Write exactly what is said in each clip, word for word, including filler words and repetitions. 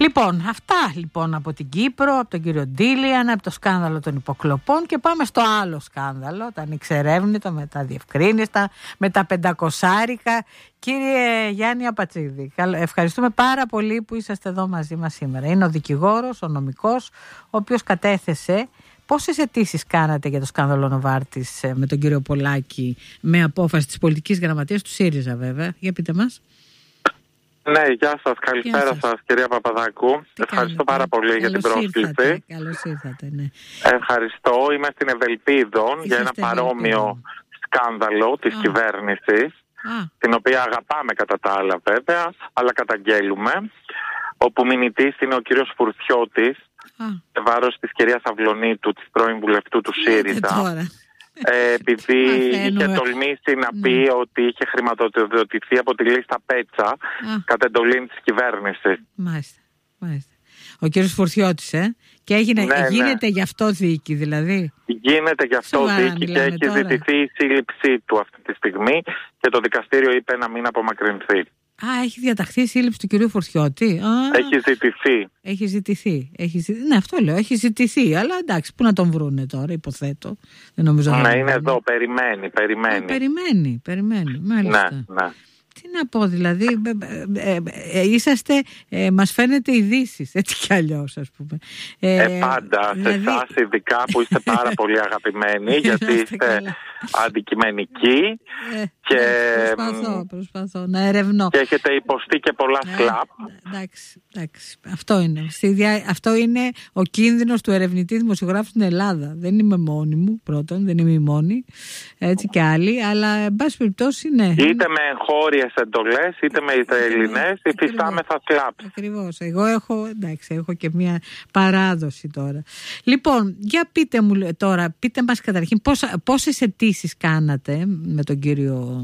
Λοιπόν, αυτά λοιπόν από την Κύπρο, από τον κύριο Ντίλιαν, από το σκάνδαλο των υποκλοπών, και πάμε στο άλλο σκάνδαλο, τα ανεξερεύνητα, με τα διευκρίνηστα, με τα πεντακοσάρικα. Κύριε Γιάννη Απατσίδη, ευχαριστούμε πάρα πολύ που είσαστε εδώ μαζί μας σήμερα. Είναι ο δικηγόρος, ο νομικός, ο οποίος κατέθεσε. Πόσες αιτήσεις κάνατε για το σκάνδαλο Νοβάρτης με τον κύριο Πολάκη, με απόφαση της πολιτικής γραμματείας του ΣΥΡΙΖΑ, βέβαια? Για πείτε μας. Ναι, γεια σας, καλησπέρα σας. σας κυρία Παπαδάκου. Τι Ευχαριστώ κάνετε. πάρα πολύ Καλώς για την πρόσκληση. Καλώς ήρθατε, ναι. Ευχαριστώ. Είμαι στην Ευελπίδων για ένα παρόμοιο Ευελπίδων. σκάνδαλο της Α. κυβέρνησης, Α. την οποία αγαπάμε κατά τα άλλα βέβαια, αλλά καταγγέλουμε, όπου μηνυτής είναι ο κύριος Φουρτιώτης, σε βάρος της κυρίας Αυλωνίτου, της πρώην βουλευτού του ΣΥΡΙΖΑ. Ε, επειδή είχε τολμήσει να πει ναι. ότι είχε χρηματοδοτηθεί από τη λίστα Πέτσα κατ' εντολή της κυβέρνησης. Μάλιστα, μάλιστα. Ο κύριος Φουρτιώτης, ε? Και έγινε, ναι, γίνεται ναι. γι' αυτό δίκη, δηλαδή. Γίνεται γι' αυτό Σοβαρά δίκη και έχει τώρα. ζητηθεί η σύλληψή του αυτή τη στιγμή και το δικαστήριο είπε να μην απομακρυνθεί. Α, έχει διαταχθεί η σύλληψη του κυρίου Φουρτιώτη. Α, έχει ζητηθεί. Έχει ζητηθεί. Έχει ζητηθεί. Ναι, αυτό λέω. Έχει ζητηθεί. Αλλά εντάξει, πού να τον βρούνε τώρα, υποθέτω. Δεν νομίζω να είναι είναι εδώ. Περιμένει, περιμένει. Α, περιμένει, περιμένει. Μάλιστα. Ναι, ναι. Τι να πω, δηλαδή, ε, ε, ε, είσαστε, ε, μας φαίνεται ειδήσεις, έτσι κι αλλιώς, ας πούμε. Ε, ε πάντα, δηλαδή... σε εσάς ειδικά που είστε πάρα πολύ αγαπημένοι, γιατί είστε καλά. αντικειμενικοί ε, και... Προσπαθώ, προσπαθώ να ερευνώ. Και έχετε υποστεί και πολλά ε, σλαπ. Εντάξει, εντάξει, αυτό είναι. Αυτό είναι ο κίνδυνος του ερευνητή δημοσιογράφου στην Ελλάδα. Δεν είμαι μόνη μου, πρώτον, δεν είμαι η μόνη, έτσι και άλλοι, αλλά εν πάση περιπτώσει, ναι. Είτε με εγχώριες εντολές, είτε με Ισραηλινές, υφιστάμεθα σλαπ. Ακριβώς. Εγώ έχω, εντάξει, έχω και μια παράδοση τώρα. Λοιπόν, για πείτε μου τώρα, πείτε μας καταρχήν πόσα, πόσες αιτήσεις κάνατε με τον κύριο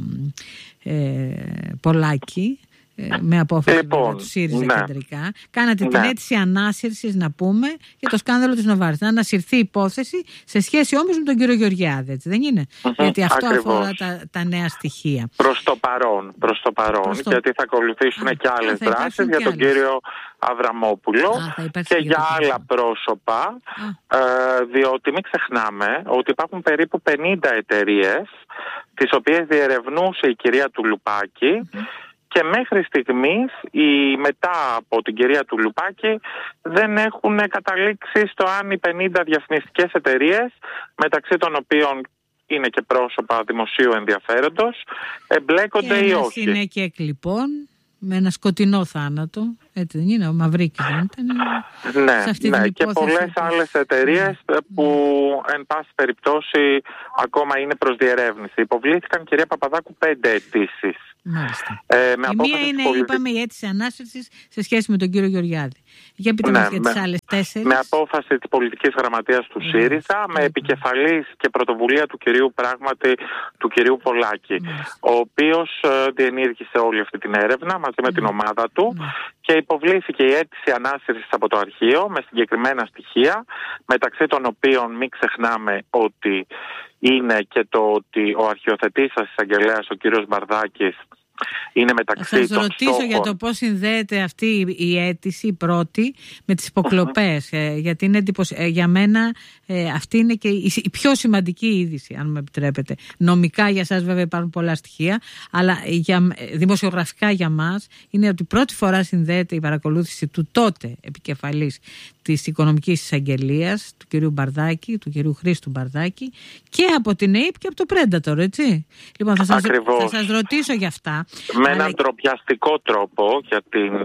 ε, Πολάκη, ε, με απόφαση λοιπόν, του ΣΥΡΙΖΑ ναι. κεντρικά. Κάνατε ναι. την αίτηση ανάσυρσης, να πούμε, για το σκάνδαλο της Νοβάρτης. Να ανασυρθεί η υπόθεση σε σχέση όμως με τον κύριο Γεωργιάδη, έτσι δεν είναι? Mm-hmm, γιατί αυτό ακριβώς. αφορά τα, τα νέα στοιχεία. Προς το παρόν, προς το παρόν προς το... γιατί θα ακολουθήσουν α, και άλλες α, δράσεις για τον άλλες. κύριο Αβραμόπουλο α, και για άλλα πρόσωπα, ε, διότι μην ξεχνάμε ότι υπάρχουν περίπου πενήντα εταιρείες τις οποίες διερευνούσε η κυρία Τουλουπάκη mm-hmm. και μέχρι στιγμής οι, μετά από την κυρία Τουλουπάκη δεν έχουν καταλήξει στο αν οι πενήντα διαφημιστικές εταιρείες, μεταξύ των οποίων είναι και πρόσωπα δημοσίου ενδιαφέροντος, εμπλέκονται ή όχι. Και ένας είναι και λοιπόν με ένα σκοτεινό θάνατο, έτσι δεν είναι, ο Μαυρίκης δεν ήταν? Ναι, σε αυτή ναι και πολλές άλλες εταιρείες ναι. που εν πάση περιπτώσει ακόμα είναι προς διερεύνηση. Υποβλήθηκαν, κυρία Παπαδάκου, πέντε αιτήσεις. Μάλιστα. Ε, με η μία είναι, πολιτι... είπαμε, η αίτηση ανάσυρσης σε σχέση με τον κύριο Γεωργιάδη. Για πείτε ναι, μας για τις με, άλλες τέσσερις. Με απόφαση της πολιτικής γραμματείας του mm. ΣΥΡΙΖΑ, mm. με επικεφαλής και πρωτοβουλία του κυρίου πράγματι του κυρίου Πολάκη, mm. ο οποίος ε, διενήργησε όλη αυτή την έρευνα μαζί με mm. την ομάδα του mm. και υποβλήθηκε η αίτηση ανάσυρσης από το αρχείο με συγκεκριμένα στοιχεία, μεταξύ των οποίων μην ξεχνάμε ότι είναι και το ότι ο αρχιοθετής σας εισαγγελέας, ο κύριος Μπαρδάκης, είναι μεταξύ των στόχων. Θα σας ρωτήσω στόχων. για το πώς συνδέεται αυτή η αίτηση, η πρώτη, με τις υποκλοπές. Mm-hmm. Ε, γιατί είναι εντυπωσ... ε, για μένα ε, αυτή είναι και η, η πιο σημαντική είδηση, αν με επιτρέπετε. Νομικά για σας βέβαια υπάρχουν πολλά στοιχεία, αλλά για, δημοσιογραφικά για μας είναι ότι πρώτη φορά συνδέεται η παρακολούθηση του τότε επικεφαλής της Οικονομικής Εισαγγελίας, του κυρίου Μπαρδάκη, του κυρίου Χρήστου Μπαρδάκη, και από την ΕΥΠ και από το Predator, έτσι. Λοιπόν, θα σας, θα σας ρωτήσω για αυτά. Με αλλά... έναν τροπιαστικό τρόπο για, την,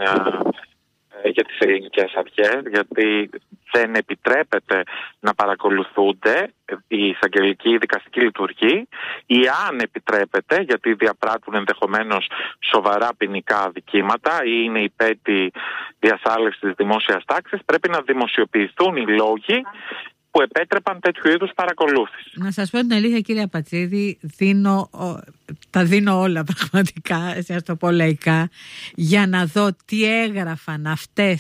για τις ελληνικές αρχές, γιατί δεν επιτρέπεται να παρακολουθούνται η εισαγγελική η δικαστική λειτουργή, ή αν επιτρέπεται, γιατί διαπράττουν ενδεχομένως σοβαρά ποινικά αδικήματα ή είναι υπέτη διασάλευσης της δημόσιας τάξης, πρέπει να δημοσιοποιηθούν οι λόγοι που επέτρεπαν τέτοιου είδους παρακολούθηση. Να σας πω την αλήθεια, κύριε Απατσίδη, δίνω, τα δίνω όλα πραγματικά, ας το πω λαϊκά, για να δω τι έγραφαν αυτές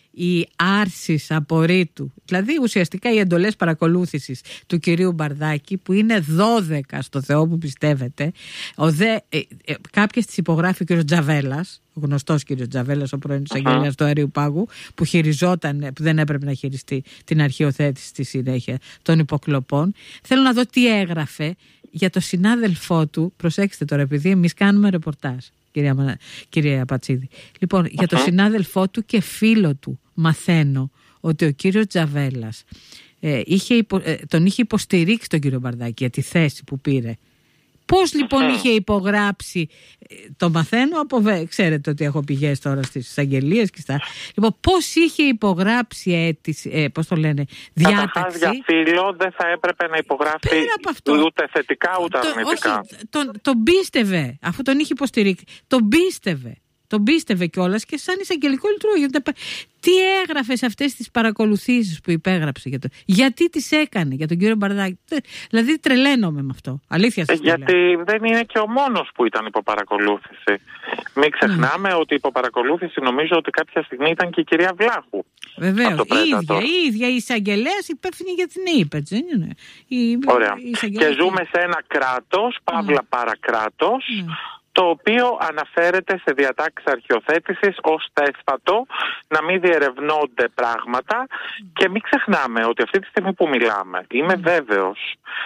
η άρσης απορρίτου, δηλαδή ουσιαστικά οι εντολές παρακολούθησης του κυρίου Μπαρδάκη, που είναι δώδεκα στο Θεό που πιστεύετε, ο δε, ε, ε, κάποιες τις υπογράφει ο κύριος Τζαβέλας, ο γνωστός κύριος Τζαβέλας, ο πρώην εισαγγελέας του Αερίου Πάγου, που χειριζόταν, που δεν έπρεπε να χειριστεί την αρχαιοθέτηση στη συνέχεια των υποκλοπών. Θέλω να δω τι έγραφε για το συνάδελφό του. Προσέξτε τώρα, επειδή εμείς κάνουμε ρεπορτάζ, κυρία, κυρία Πατσίδη. Λοιπόν, uh-huh. για το συνάδελφό του και φίλο του μαθαίνω ότι ο κύριος Τζαβέλας ε, είχε υπο, ε, τον είχε υποστηρίξει τον κύριο Μπαρδάκη για τη θέση που πήρε. Πώς λοιπόν uh-huh. είχε υπογράψει, το μαθαίνω από, ξέρετε ότι έχω πηγές τώρα στις εισαγγελίες και στα... Λοιπόν, πώς είχε υπογράψει αίτηση, ε, πώς το λένε, διάταξη. Καταρχάς για φίλο δεν θα έπρεπε να υπογράφει ούτε θετικά ούτε το, αρνητικά. Όχι, τον, τον πίστευε, αφού τον είχε υποστηρίξει, τον πίστευε. Τον πίστευε κιόλας και σαν εισαγγελικό λειτουργό. Τι έγραφε σε αυτές τις παρακολουθήσεις που υπέγραψε, για το... γιατί τις έκανε για τον κύριο Μπαρδάκη. Δηλαδή τρελαίνομαι με αυτό. Αλήθεια σας ε, Γιατί λέω. Δεν είναι και ο μόνος που ήταν υπό παρακολούθηση. Μην ξεχνάμε mm. ότι υπό παρακολούθηση νομίζω ότι κάποια στιγμή ήταν και η κυρία Βλάχου. Βεβαίως. Η ίδια, η ίδια η εισαγγελέας υπεύθυνη για την ύπετ. Ωραία. Η και ζούμε σε ένα κράτος, παύλα mm. παρακράτος, mm. το οποίο αναφέρεται σε διατάξεις αρχαιοθέτησης ως θέσπατο να μην διερευνώνται πράγματα mm. και μην ξεχνάμε ότι αυτή τη στιγμή που μιλάμε είμαι mm. βέβαιος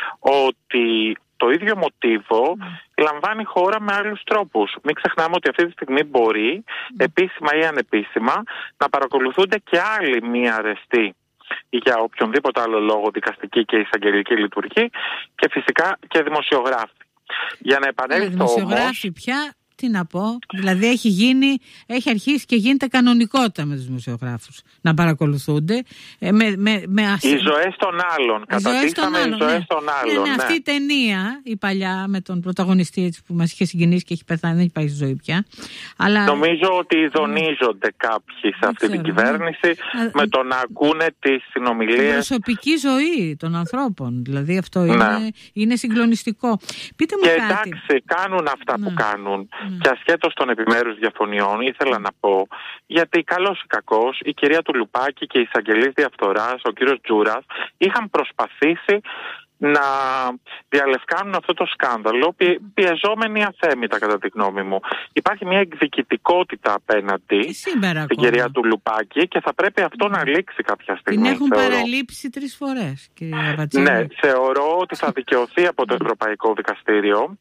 ότι το ίδιο μοτίβο mm. λαμβάνει χώρα με άλλους τρόπους. Μην ξεχνάμε ότι αυτή τη στιγμή μπορεί mm. επίσημα ή ανεπίσημα να παρακολουθούνται και άλλοι μη αρεστοί για οποιονδήποτε άλλο λόγο, δικαστική και εισαγγελική λειτουργή, και φυσικά και δημοσιογράφοι. Για να επανέλθω δημοσιογράφοι όμως, πια, τι να πω, δηλαδή έχει γίνει, έχει αρχίσει και γίνεται κανονικότητα με τους δημοσιογράφους να παρακολουθούνται ε, με, με, με ασ... οι ζωές των άλλων, καταδείξαμε οι ζωές ναι. των άλλων. Ναι, ναι, αυτή η ταινία, η παλιά με τον πρωταγωνιστή έτσι, που μας είχε συγκινήσει και έχει πεθάνει, δεν υπάρχει ζωή πια. Αλλά... Νομίζω ότι ειδονίζονται κάποιοι σε αυτή την κυβέρνηση ναι. με το να ακούνε τις συνομιλίες. Την προσωπική ζωή των ανθρώπων, δηλαδή αυτό ναι. είναι, είναι συγκλονιστικό. Πείτε μου και κάτι. εντάξει, κάνουν αυτά ναι. που κάνουν ναι. και ασχέτως των επιμέρους διαφωνιών, ήθελα να πω, γιατί καλός ή κακός, η κυρία Τουλουπάκη και η εισαγγελής διαφθοράς, ο κύριος Τζούρας, είχαν προσπαθήσει να διαλευκάνουν αυτό το σκάνδαλο, πιεζόμενοι αθέμητα κατά τη γνώμη μου. Υπάρχει μια εκδικητικότητα απέναντι στην κυρία Τουλουπάκη και θα πρέπει αυτό να λήξει κάποια στιγμή. Την έχουν θεωρώ. παραλείψει τρεις φορές, κυρία Βατσίδη. Ναι, θεωρώ ότι θα δικαιωθεί από το Ευρωπαϊκό Δικαστήριο.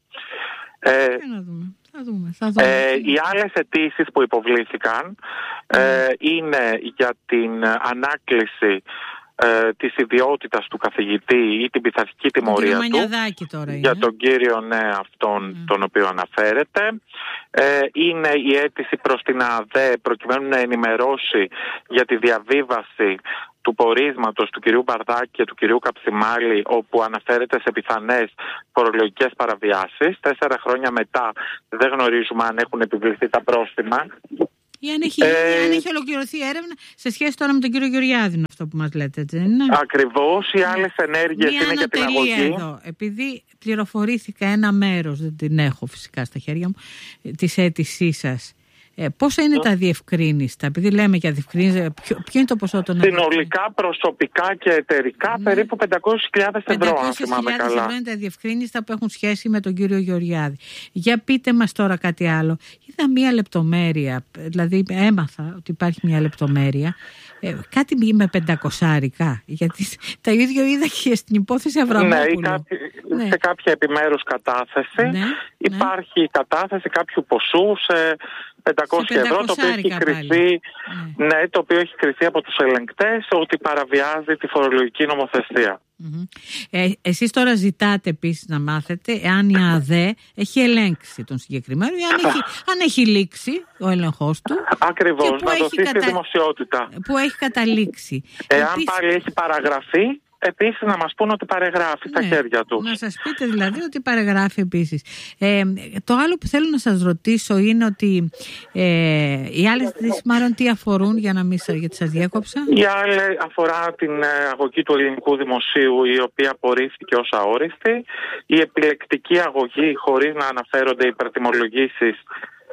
Ε, να δούμε. Θα δούμε, θα δούμε. Ε, οι άλλες αιτήσεις που υποβλήθηκαν ε, είναι για την ανάκληση ε, της ιδιότητας του καθηγητή ή την πειθαρχική τιμωρία του τώρα για τον κύριο ναι αυτόν mm. τον οποίο αναφέρεται. Ε, είναι η αίτηση προς την ΑΔΕ προκειμένου να ενημερώσει για τη διαβίβαση του πορίσματος του κυρίου Μπαρδάκη και του κυρίου Καψιμάλη, όπου αναφέρεται σε πιθανές φορολογικές παραβιάσεις. Τέσσερα χρόνια μετά δεν γνωρίζουμε αν έχουν επιβληθεί τα πρόστιμα. Ή αν έχει, ε, αν έχει ολοκληρωθεί η έρευνα σε σχέση τώρα με τον κύριο Γεωργιάδη, αυτό που μας λέτε, έτσι δεν είναι? Ακριβώς, οι άλλες ενέργειες Μία είναι για την αγωγή. Εδώ, επειδή πληροφορήθηκα ένα μέρος, δεν την έχω φυσικά στα χέρια μου, της αίτησής σας. Ε, πόσα είναι mm. τα διευκρίνηστα, επειδή λέμε για διευκρίνηστα, ποιο, ποιο είναι το ποσό των συνολικά, προσωπικά και εταιρικά, mm. περίπου πεντακόσιες χιλιάδες ευρώ, αν θυμάμαι καλά. πεντακόσιες χιλιάδες ευρώ είναι τα διευκρίνηστα που έχουν σχέση με τον κύριο Γεωργιάδη. Για πείτε μας τώρα κάτι άλλο. Είδα μία λεπτομέρεια, δηλαδή έμαθα ότι υπάρχει μία λεπτομέρεια, ε, κάτι με πεντακοσάρικα, γιατί τα ίδιο είδα και στην υπόθεση Αβραμόπουλου. Ναι, κάποι, ναι. σε κάποια επιμέρους κατάθεση ναι, υπάρχει ναι. κατάθεση κάποιου ποσού σε πεντακόσια ευρώ, το οποίο, έχει κριθεί, ναι. Ναι, το οποίο έχει κριθεί από τους ελεγκτές ότι παραβιάζει τη φορολογική νομοθεσία. Mm-hmm. Ε, εσείς τώρα ζητάτε επίσης να μάθετε εάν η ΑΔΕ έχει ελέγξει τον συγκεκριμένο ή αν έχει, αν έχει λήξει ο έλεγχος του. Ακριβώς, να δοθεί στη δημοσιότητα. Που έχει καταλήξει. Εάν επίσης... πάλι έχει παραγραφεί, επίσης να μας πούνε ότι παρεγράφει στα ναι, χέρια του. Να σας πείτε δηλαδή ότι παρεγράφει επίσης. Ε, το άλλο που θέλω να σας ρωτήσω είναι ότι ε, οι άλλες αιτήσεις μάλλον τι αφορούν, για να μην γιατί σας διέκοψα. Η άλλη αφορά την αγωγή του ελληνικού δημοσίου, η οποία απορρίφθηκε ως αόριστη. Η επιλεκτική αγωγή, χωρίς να αναφέρονται υπερτιμολογήσεις,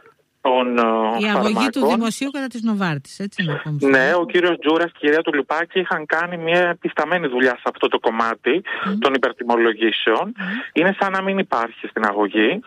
των Η αγωγή φαρμάκων. του δημοσίου κατά της Νοβάρτης, έτσι να πούμε. Ναι, ο κύριος Τζούρας και η κυρία Τουλουπάκη είχαν κάνει μια επισταμένη δουλειά σε αυτό το κομμάτι mm. των υπερτιμολογήσεων. Mm. Είναι σαν να μην υπάρχει στην αγωγή.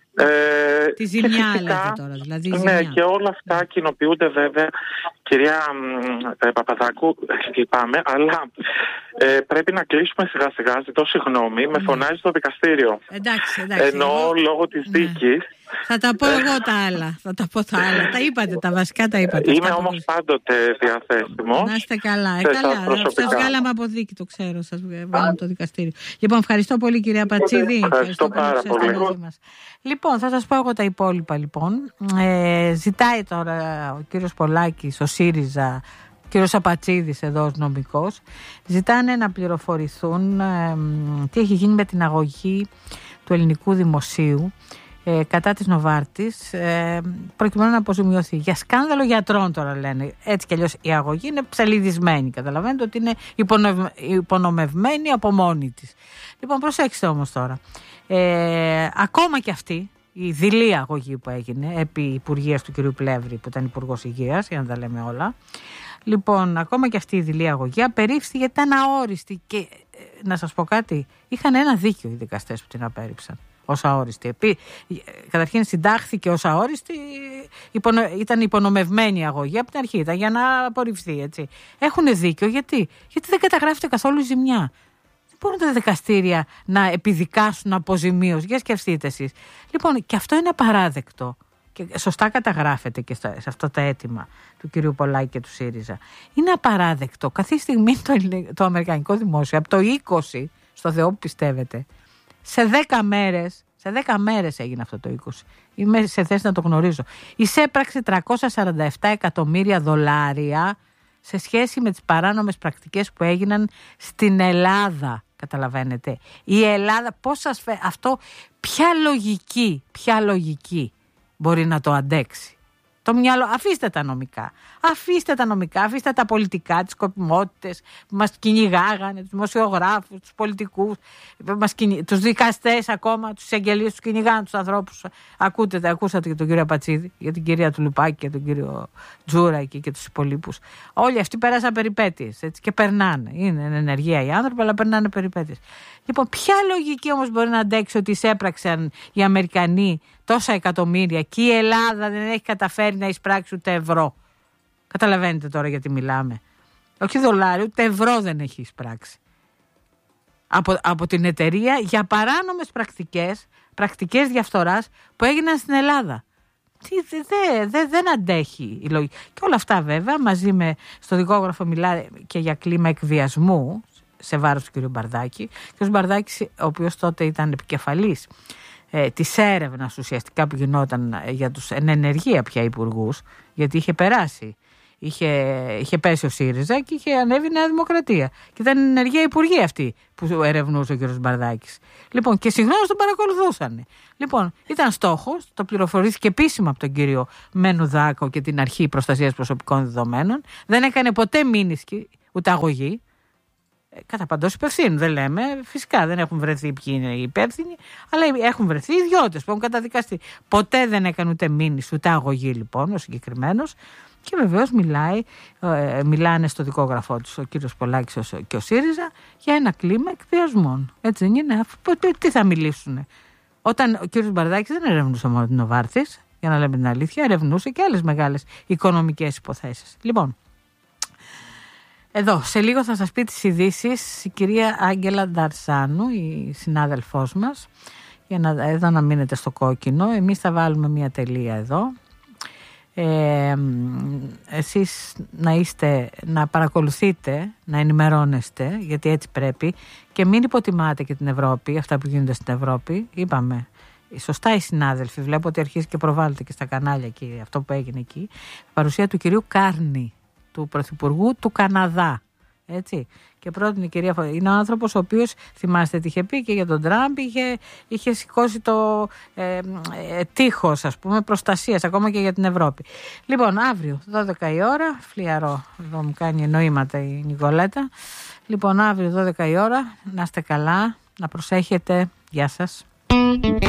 Ε, τη ζημιά φυσικά, λέτε τώρα, δηλαδή ναι, ζημιά. Και όλα αυτά κοινοποιούνται βέβαια, κυρία ε, Παπαδάκου, λυπάμαι, αλλά ε, πρέπει να κλείσουμε σιγά σιγά, ζητώ συγγνώμη, ναι. Με φωνάζει το δικαστήριο. Εντάξει, εντάξει. Ενώ εγώ... λόγω της ναι. δίκης. Θα τα πω εγώ τα άλλα, θα τα πω τα άλλα. Τα είπατε, τα βασικά τα είπατε. Είμαι όμως πάντοτε διαθέσιμος. Να είστε καλά. Ε, καλά. Σας βγάλαμε από δίκη, το ξέρω, σας βγάλαμε το δικαστήριο. Λοιπόν, ευχαριστώ πολύ κυρία Πατσίδη. Ευχαριστώ, ευχαριστώ πάρα πολύ. Μας. Λοιπόν, θα σας πω εγώ τα υπόλοιπα λοιπόν. Ε, ζητάει τώρα ο κύριος Πολάκης, ο ΣΥΡΙΖΑ, ο κύριος Απατσίδης εδώ ως νομικός, ζητάνε να πληροφορηθούν ε, τι έχει γίνει με την αγωγή του ελληνικού δημοσίου ε, κατά της Νοβάρτης, ε, προκειμένου να αποζημιωθεί. Για σκάνδαλο γιατρών τώρα λένε. Έτσι κι αλλιώς η αγωγή είναι ψαλιδισμένη. Καταλαβαίνετε ότι είναι υπονομευμένη από μόνη της. Λοιπόν, προσέξτε όμως τώρα. Ε, ακόμα και αυτή η δειλή αγωγή που έγινε επί υπουργείας του κ. Πλεύρη, που ήταν υπουργός υγείας, για να τα λέμε όλα. Λοιπόν, ακόμα και αυτή η δειλή αγωγή απερίφθη γιατί ήταν αόριστη. Και ε, να σας πω κάτι, είχαν ένα δίκιο οι δικαστές που την απέρριψαν ως αόριστη. Επί, καταρχήν συντάχθηκε ως αόριστη, υπονο, ήταν υπονομευμένη η αγωγή από την αρχή, ήταν για να απορριφθεί, έτσι. Έχουν δίκιο γιατί, γιατί δεν καταγράφεται καθόλου ζημιά. Μπορούν τα δικαστήρια να επιδικάσουν αποζημίωση. Για σκεφτείτε εσείς. Λοιπόν, και αυτό είναι απαράδεκτο. Και σωστά καταγράφεται και στα, σε αυτά τα αίτημα του κυρίου Πολάκη και του ΣΥΡΙΖΑ. Είναι απαράδεκτο. Κάθε στιγμή το, το αμερικανικό δημόσιο, από το είκοσι, στο Θεό που πιστεύετε, σε δέκα μέρες, σε δέκα μέρες έγινε αυτό το είκοσι. Είμαι σε θέση να το γνωρίζω. Εισέπραξε τριακόσια σαράντα επτά εκατομμύρια δολάρια σε σχέση με τις παράνομες πρακτικές που έγιναν στην Ελλάδα. Καταλαβαίνετε. Η Ελλάδα, πώς σας φε... αυτό, ποια λογική, ποια λογική μπορεί να το αντέξει. Το μυαλό, αφήστε τα νομικά. Αφήστε τα νομικά, αφήστε τα πολιτικά, τις σκοπιμότητες που μας κυνηγάγανε, τους δημοσιογράφους, τους πολιτικούς, μας κυνη... τους δικαστές ακόμα, τους εισαγγελίες, τους κυνηγάνε τους ανθρώπους. Ακούτε, ακούσατε και τον κύριο Πατσίδη, για την κυρία Τουλουπάκη και τον κύριο Τζούρα εκεί και τους υπολείπους. Όλοι αυτοί πέρασαν περιπέτειες, έτσι, και περνάνε. Είναι ενεργεία οι άνθρωποι, αλλά περνάνε περιπέτειες. Λοιπόν, ποια λογική όμως μπορεί να αντέξει ότι εισέπραξαν οι Αμερικανοί τόσα εκατομμύρια και η Ελλάδα δεν έχει καταφέρει να εισπράξει ούτε ευρώ. Καταλαβαίνετε τώρα γιατί μιλάμε. Όχι δολάριο, ούτε ευρώ δεν έχει εισπράξει. Από, από την εταιρεία για παράνομες πρακτικές, πρακτικές διαφθοράς που έγιναν στην Ελλάδα. Δεν δε, δε, δεν αντέχει η λογική. Και όλα αυτά βέβαια μαζί με στο δικόγραφο μιλάει και για κλίμα εκβιασμού σε βάρος του κ. Μπαρδάκη. Ο κ. Μπαρδάκης, ο οποίος τότε ήταν επικεφαλής ε, της έρευνας ουσιαστικά που γινόταν για τους εν ενεργεία πια υπουργούς, γιατί είχε περάσει. Είχε, είχε πέσει ο ΣΥΡΙΖΑ και είχε ανέβει η Νέα Δημοκρατία. Και ήταν ενεργεία υπουργοί αυτοί που ερευνούσε ο κ. Μπαρδάκης. Λοιπόν, και συγχρόνως τον παρακολουθούσαν. Λοιπόν, ήταν στόχος, το πληροφορήθηκε επίσημα από τον κύριο Μενουδάκο και την Αρχή Προστασίας Προσωπικών Δεδομένων. Δεν έκανε ποτέ μήνυσκη ούτε αγωγή. Κατά παντός υπευθύνου, δεν λέμε. Φυσικά δεν έχουν βρεθεί ποιοι είναι οι υπεύθυνοι, αλλά έχουν βρεθεί ιδιώτες που έχουν καταδικαστεί. Ποτέ δεν έκανε ούτε μήνυση ούτε αγωγή, λοιπόν, ο συγκεκριμένος. Και βεβαίως μιλάει, ε, μιλάνε στο δικόγραφό τους ο κύριος Πολάκης και ο ΣΥΡΙΖΑ για ένα κλίμα εκβιασμών. Έτσι δεν είναι? Τι θα μιλήσουνε? Όταν ο κύριος Μπαρδάκης δεν ερευνούσε μόνο την Νοβάρτης, για να λέμε την αλήθεια, ερευνούσε και άλλες μεγάλες οικονομικές υποθέσεις. Λοιπόν, εδώ σε λίγο θα σας πει τις ειδήσεις η κυρία Άγγελα Νταρσάνου, η συνάδελφός μας, για να, εδώ να μείνετε στο κόκκινο. Εμείς θα βάλουμε μια τελεία εδώ. Ε, εσείς να είστε, να παρακολουθείτε, να ενημερώνεστε, γιατί έτσι πρέπει, και μην υποτιμάτε και την Ευρώπη, αυτά που γίνονται στην Ευρώπη. Είπαμε, σωστά οι συνάδελφοι, βλέπω ότι αρχίζει και προβάλλεται και στα κανάλια εκεί, αυτό που έγινε εκεί, παρουσία του κυρίου Κάρνη, του Πρωθυπουργού του Καναδά. Έτσι. Και πρότεινε η κυρία, είναι ο άνθρωπος ο οποίος, θυμάστε τι είχε πει και για τον Τραμπ, είχε, είχε σηκώσει το ε, ε, τείχος, ας πούμε, προστασίας ακόμα και για την Ευρώπη. Λοιπόν, αύριο δώδεκα η ώρα, φλιαρό, εδώ μου κάνει νοήματα η Νικολέτα. Λοιπόν, αύριο δώδεκα η ώρα, να είστε καλά, να προσέχετε. Γεια σας.